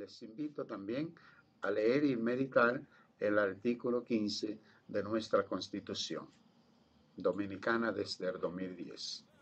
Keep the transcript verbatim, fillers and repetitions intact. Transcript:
les invito también a leer y meditar el artículo quince de nuestra Constitución Dominicana desde el dos mil diez.